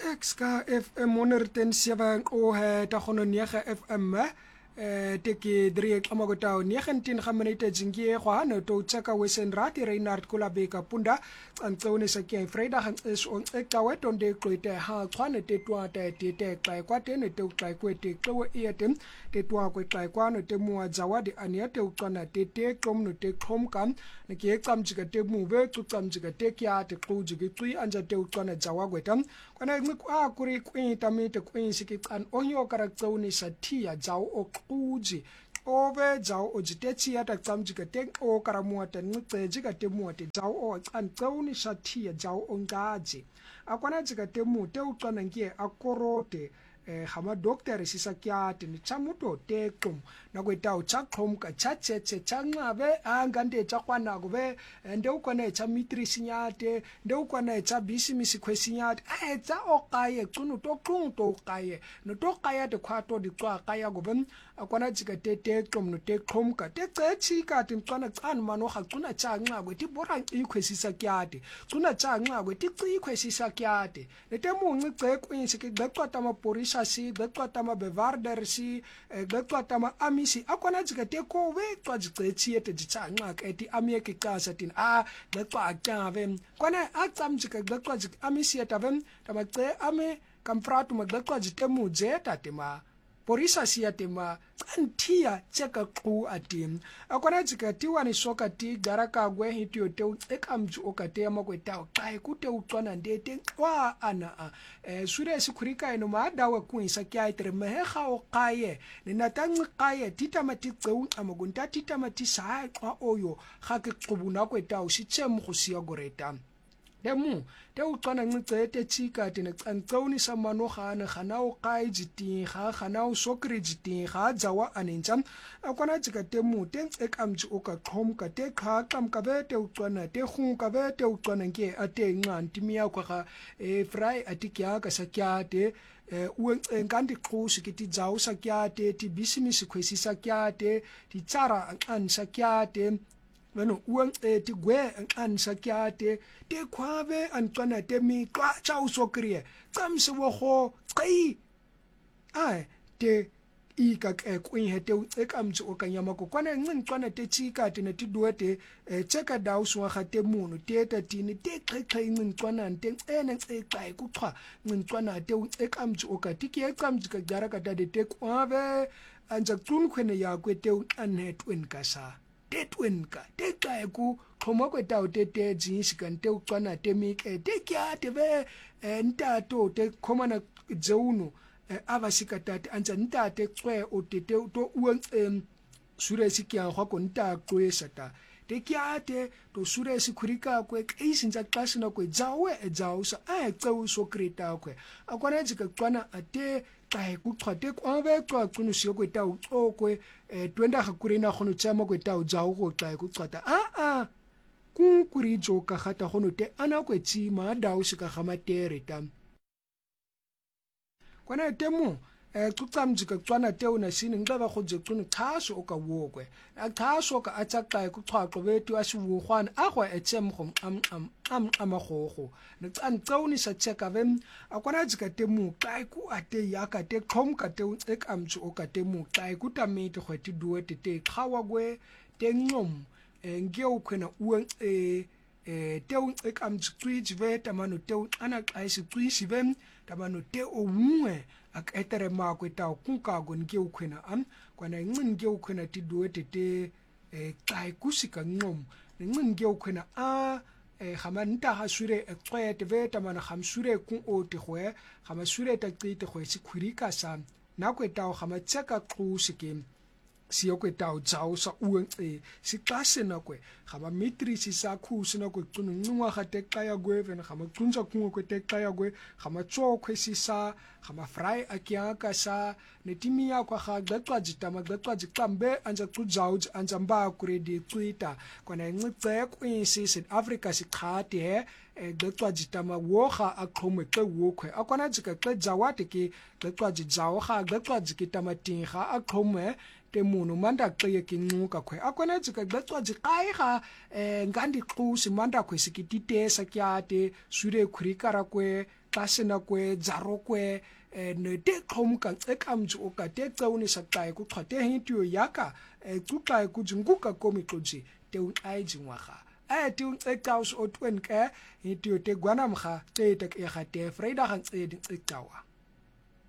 Ek ska FM 107 o he ta gono 9 FM teke drie amagotao 19 gaminute jingie gwa no to tsaka wesen rati Reinhard Kulabeka punda antsone sa ke Friday is on ektawe tonde kloite ha tswane te twa te te kai kwa te ne te kai kwete tlo etem te twa kwe kai kwa no te mua zawadi ania te utswana te klom no te klom kam ne ke tsamjika te muve tsamjika te kya te klujigi tui anja te utswana zawagwetam kwana ngikwa kuri kwita mite kwinsiki kan onyo karaktoni satia zaw o uji ove jaw ojitetsi ata tsamjika te o karamuata ngicejika te muate jaw o antsoni shatia jaw ongaji akwana jika te mute uqana ngie akorote hama doctor sisakyate ni chamuto tekum nakweta uchakhom ka chatsetse chanqabe angande chakwana kube nde ukona cha mitrisinyate nde ukona cha bisimisi kwesinyate etsa okaye qunu to okaye no to kaya te khwato di qwa kaya kube akwana jika te tekum no tekhom ka te tsechika te mqana qan mano ga quna chanqa kwe ti bora ikhwesisa kyate quna chanqa kwe ti ikhwesisa kyate lete munci cekwinsi ke gqeqwata maporisa si gqeqwata mabevarder si gqeqwata maamisi akwana jika te ko we xwajicetsie te chanqa ke ti amieke kasa tin gqeqwa kyave kwana acamjika gqeqwa jik amisi etavem tamace ame kamfratu magqeqwa jitemu jeta tema porisa siya tema antia cheka qu atim akwana jika tiwani soka ti garaka gwe hitio te ekamju okate makweta kai kute utswana ndete wa ana sure sikhurika eno madawe kuinsa kyaitre meha okaye ninatanqi qaye titamati qewu amagunta titamati sa qa oyo khake qubuna kweta usichem khusiya goreta demu te uqana ncete chika tene cantsoni samano khana khana o kai jitin khana o sokri jitin kha jawa aninja akwana jika temu te ekamji o ka qhom ka te kha qam ka be te uqana te khu ka be te uqana nke ate nqanti miya kwa kha fry atikya ka sakyate uenkanti qhusi kiti jaw sakyate ti bisimisi khwesi sakyate ti tsara an sakyate bueno uang ti gwe an sakyate te khwabe antwana te mi twa cha usokrie tsamse wo go qi ai te ika kwin hete ekamtsi okanyama ko kwana ncintwana te chika te ne tiduete cheka dawuswa khate munu te tatini te qeqe ncintwana te ene qeqai kuqha ncintwana te ekamtsi okatiki ekamtsi ka jara ka te khwabe anja tsunkhwene yakwe te anhetwen kasa tetwenka teqae ku khoma kweta utete jinsi kante uqana temike tekya tebe ntato te khoma na dzeuno abasikatati anja ntate qwe utete to uang sure sikya khwa konta kwesata tekyate to sure sikhurika kwe isinja qasina kwe jawe ejawusa qewu sokreta kwe akwana jika qana ate kai kuqhate kwabe kwa kunusiyo kweta uxokwe twenda hakurina khono chama kweta ujawo go kai kuqhata kunkuri joka khata khono te ana kwetsi ma dawo sika khamatere tam kwana temu kuqamjika tswana te una sini ngaba khoje tsuni khasho okawokwe akhasho ka atsaqai kuqhaqo betu asiwukhwana akwa ethem khom amagogho necantsauni sa cheka vem akwana jika temu kai ku ate yaka te khom ka te ekamju okate mu kai ku tamete khweti duete te khawa gwe te ngom ngeo khwena uang te ekamju twiji ve tamano te ana qaisi twisi vem tamano te omwe aketere makweta kunka gonke ukhwena kwana ncinge ukhwena tiduete te kai kusika ngom ncinge ukhwena khama nta ha sure eqwete veta mana khamsure ku ote khwe khama sure ta qite khwe sikhurika sa nakweta khama tsaka qusike siyokweta ujaw sa uang siqase nakwe khama mitrisi sa khusi nakwe qunu ncungwa khate qaya gwe vena khama qunja kungo kwete qaya gwe khama chokwe sisa khama fry akyaka sa netimia kwa khagqeqwa jitama gqeqwa jiqambe anja qujaw anja mba kuredi qita kwana ncice kwinsi South Africa siqhati he gqeqwa jitama woga aqhome xe wokhwe akwana jika xe jawate ke gqeqwa jijaw kha gqeqwa jikitama tinga aqhome te munhu manda xeye kincuka khwe akwana jika gqeqwa jiqaiga ngandi qusi manda khwe sikititesa kyate sure khurikara kwe xa sinakwe dzarokwe ne te qhomka xekamju oka te cawuni sakxaye kuxhwa te hitiyo yaka xuxaye kujinguka komixoji te unxaye ngwaga te unxexaus otwen ke hitiyo te gwanamga te te ke ga te freida gang te di xexawa